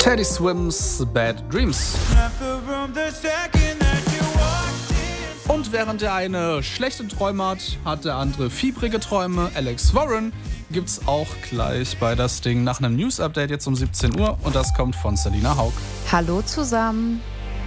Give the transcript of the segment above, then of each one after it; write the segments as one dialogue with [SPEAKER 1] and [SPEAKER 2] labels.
[SPEAKER 1] Teddy Swims Bad Dreams. Und während der eine schlechte Träume hat der andere fiebrige Träume. Alex Warren gibt's auch gleich bei das Ding nach einem News-Update jetzt um 17 Uhr und das kommt von Selina Haug.
[SPEAKER 2] Hallo zusammen.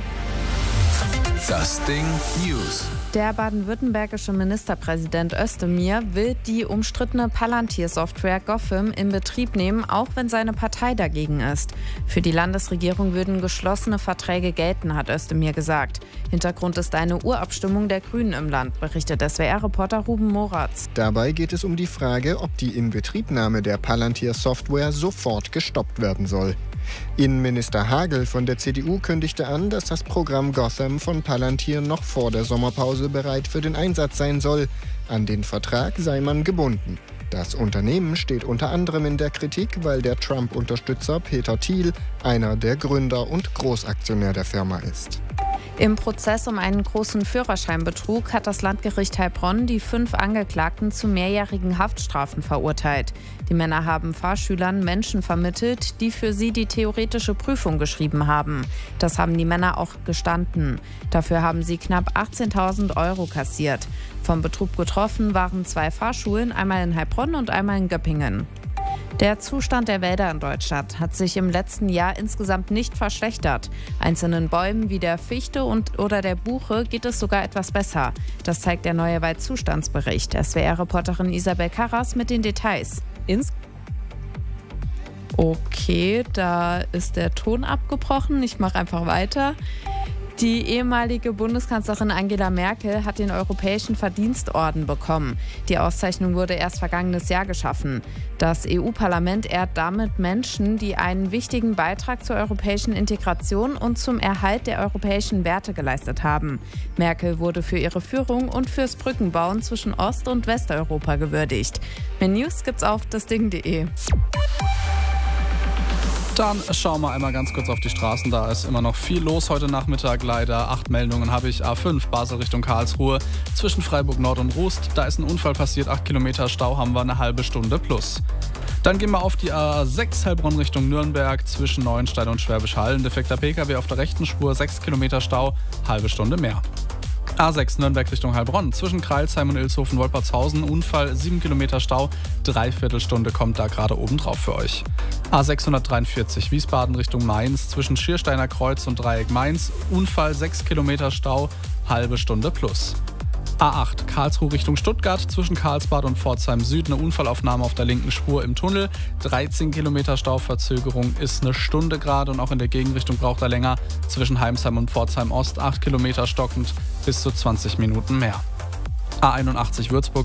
[SPEAKER 3] Das Ding News.
[SPEAKER 2] Der baden-württembergische Ministerpräsident Özdemir will die umstrittene Palantir-Software Gotham in Betrieb nehmen, auch wenn seine Partei dagegen ist. Für die Landesregierung würden geschlossene Verträge gelten, hat Özdemir gesagt. Hintergrund ist eine Urabstimmung der Grünen im Land, berichtet SWR-Reporter Ruben Moratz.
[SPEAKER 4] Dabei geht es um die Frage, ob die Inbetriebnahme der Palantir-Software sofort gestoppt werden soll. Innenminister Hagel von der CDU kündigte an, dass das Programm Gotham von Palantir noch vor der Sommerpause bereit für den Einsatz sein soll. An den Vertrag sei man gebunden. Das Unternehmen steht unter anderem in der Kritik, weil der Trump-Unterstützer Peter Thiel einer der Gründer und Großaktionär der Firma ist.
[SPEAKER 2] Im Prozess um einen großen Führerscheinbetrug hat das Landgericht Heilbronn die 5 Angeklagten zu mehrjährigen Haftstrafen verurteilt. Die Männer haben Fahrschülern Menschen vermittelt, die für sie die theoretische Prüfung geschrieben haben. Das haben die Männer auch gestanden. Dafür haben sie knapp 18.000 € kassiert. Vom Betrug betroffen waren 2 Fahrschulen, einmal in Heilbronn und einmal in Göppingen. Der Zustand der Wälder in Deutschland hat sich im letzten Jahr insgesamt nicht verschlechtert. Einzelnen Bäumen wie der Fichte oder der Buche geht es sogar etwas besser. Das zeigt der neue Waldzustandsbericht. SWR-Reporterin Isabel Karras mit den Details. Okay, da ist der Ton abgebrochen. Ich mache einfach weiter. Die ehemalige Bundeskanzlerin Angela Merkel hat den Europäischen Verdienstorden bekommen. Die Auszeichnung wurde erst vergangenes Jahr geschaffen. Das EU-Parlament ehrt damit Menschen, die einen wichtigen Beitrag zur europäischen Integration und zum Erhalt der europäischen Werte geleistet haben. Merkel wurde für ihre Führung und fürs Brückenbauen zwischen Ost- und Westeuropa gewürdigt. Mehr News gibt's auf dasding.de.
[SPEAKER 1] Dann schauen wir einmal ganz kurz auf die Straßen. Da ist immer noch viel los heute Nachmittag. Leider 8 Meldungen habe ich. A5 Basel Richtung Karlsruhe zwischen Freiburg Nord und Rust. Da ist ein Unfall passiert. 8 Kilometer Stau haben wir, eine halbe Stunde plus. Dann gehen wir auf die A6 Heilbronn Richtung Nürnberg zwischen Neuenstein und Schwäbisch Hall. Ein defekter Pkw auf der rechten Spur. 6 Kilometer Stau, halbe Stunde mehr. A6 Nürnberg Richtung Heilbronn zwischen Kreilsheim und Ilshofen-Wolpertshausen. Unfall, 7 Kilometer Stau, 3/4 Stunde kommt da gerade oben drauf für euch. A643 Wiesbaden Richtung Mainz zwischen Schiersteiner Kreuz und Dreieck Mainz. Unfall, 6 Kilometer Stau, halbe Stunde plus. A8 Karlsruhe Richtung Stuttgart zwischen Karlsbad und Pforzheim Süd. Eine Unfallaufnahme auf der linken Spur im Tunnel. 13 Kilometer Stauverzögerung ist eine Stunde gerade und auch in der Gegenrichtung braucht er länger. Zwischen Heimsheim und Pforzheim Ost 8 Kilometer stockend, bis zu 20 Minuten mehr. A81 Würzburg